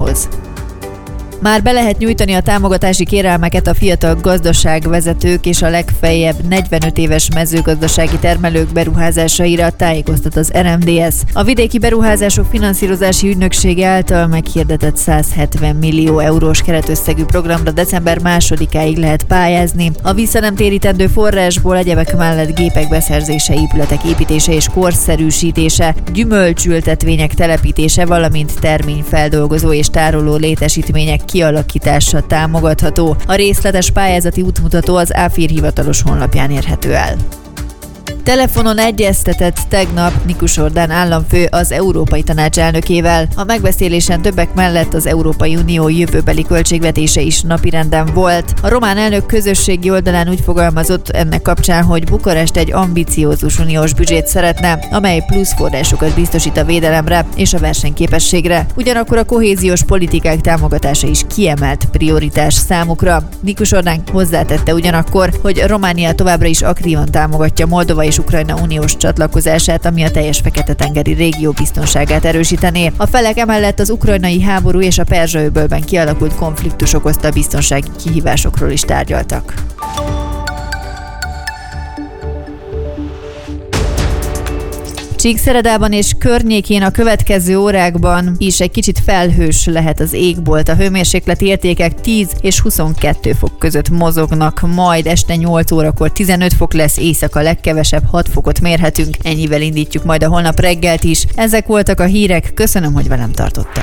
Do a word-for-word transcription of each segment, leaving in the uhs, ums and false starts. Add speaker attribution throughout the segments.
Speaker 1: munkához. Már be lehet nyújtani a támogatási kérelmeket a fiatal gazdaságvezetők és a legfeljebb negyvenöt éves mezőgazdasági termelők beruházásaira, tájékoztat az er em dé es. A vidéki beruházások finanszírozási ügynöksége által meghirdetett száz hetven millió eurós keretösszegű programra december másodikáig lehet pályázni. A visszanemtérítendő forrásból egyebek mellett gépek beszerzése, épületek építése és korszerűsítése, gyümölcsültetvények telepítése, valamint terményfeldolgozó és tároló létesítmények kialakítása támogatható. A részletes pályázati útmutató az áfír hivatalos honlapján érhető el. Telefonon egyeztetett tegnap Nikus Orbán államfő az Európai Tanács elnökével. A megbeszélésen többek mellett az Európai Unió jövőbeli költségvetése is napirenden volt. A román elnök közösségi oldalán úgy fogalmazott ennek kapcsán, hogy Bukarest egy ambiciózus uniós büdzsét szeretne, amely plusz forrásokat biztosít a védelemre és a versenyképességre. Ugyanakkor a kohéziós politikák támogatása is kiemelt prioritás számukra. Nikus Orbán hozzátette ugyanakkor, hogy Románia továbbra is aktívan támogatja Moldova és Ukrajna uniós csatlakozását, ami a teljes Fekete-tengeri régió biztonságát erősítené. A felek emellett az ukrajnai háború és a Perzsa-öbölben kialakult konfliktus okozta biztonsági kihívásokról is tárgyaltak. Csíkszeredában és környékén a következő órákban is egy kicsit felhős lehet az égbolt. A hőmérsékleti értékek tíz és huszonkettő fok között mozognak, majd este nyolc órakor tizenöt fok lesz, éjszaka legkevesebb hat fokot mérhetünk. Ennyivel indítjuk majd a holnap reggelt is. Ezek voltak a hírek, köszönöm, hogy velem tartottak.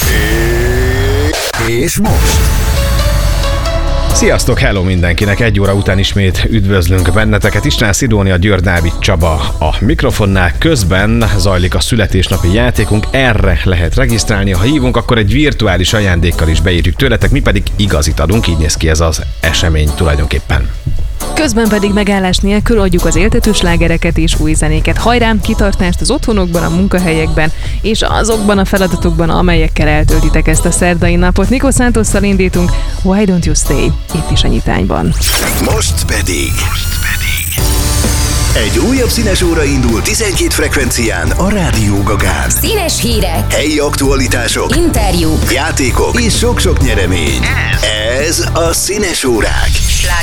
Speaker 2: És most?
Speaker 3: Sziasztok, hello mindenkinek! Egy óra után ismét üdvözlünk benneteket. István Szidónia, Győr Dávid Csaba a mikrofonnál. Közben zajlik a születésnapi játékunk. Erre lehet regisztrálni. Ha hívunk, akkor egy virtuális ajándékkal is beírjuk tőletek, mi pedig igazit adunk. Így néz ki ez az esemény tulajdonképpen.
Speaker 4: Közben pedig megállás nélkül adjuk az éltető slágereket és új zenéket. Hajrá, kitartást az otthonokban, a munkahelyekben és azokban a feladatokban, amelyekkel eltöltitek ezt a szerdai napot. Nico Santosszal indítunk, Why Don't You Stay? Itt is a nyitányban.
Speaker 2: Most pedig... Most pedig... Egy újabb színes óra indul tizenkét frekvencián a Rádió Gagán.
Speaker 5: Színes hírek,
Speaker 2: helyi aktualitások,
Speaker 5: interjúk,
Speaker 2: játékok és sok-sok nyeremény. Ez a Színes órák.